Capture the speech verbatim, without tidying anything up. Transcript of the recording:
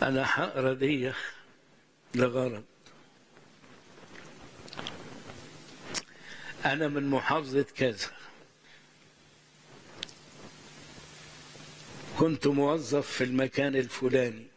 أنا هقرا دي لغرض. أنا من محافظة كذا، كنت موظف في المكان الفلاني،